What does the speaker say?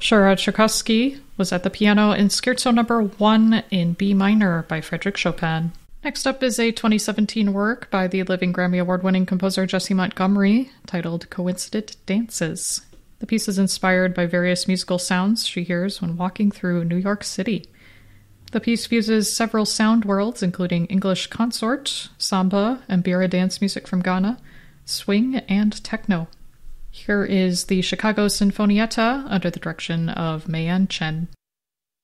Tchaikovsky was at the piano in Scherzo Number 1 in B minor by Frédéric Chopin. Next up is a 2017 work by the Living Grammy Award-winning composer Jessie Montgomery titled Coincident Dances. The piece is inspired by various musical sounds she hears when walking through New York City. The piece fuses several sound worlds, including English consort, samba, and Mbira dance music from Ghana, swing, and techno. Here is the Chicago Sinfonietta under the direction of Mayan Chen.